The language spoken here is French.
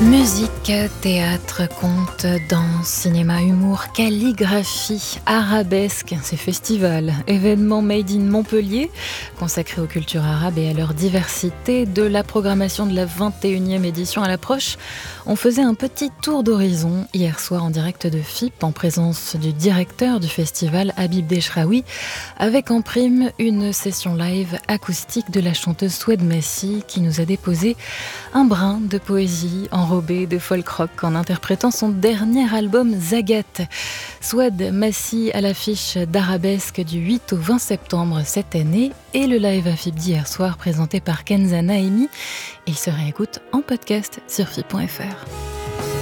Musique, théâtre, conte, danse, cinéma, humour, calligraphie, arabesque, ces festivals, événements made in Montpellier, consacrés aux cultures arabes et à leur diversité, de la programmation de la 21e édition à l'approche. On faisait un petit tour d'horizon hier soir en direct de FIP, en présence du directeur du festival, Habib Dechraoui, avec en prime une session live acoustique de la chanteuse Soued Massi qui nous a déposé un brin de poésie enrobé de folk rock en interprétant son dernier album Zagat. Soued Massi à l'affiche d'Arabesque du 8 au 20 septembre cette année et le live à FIP d'hier soir présenté par Kenza Naemi. Il se réécoute en podcast sur FIP.fr.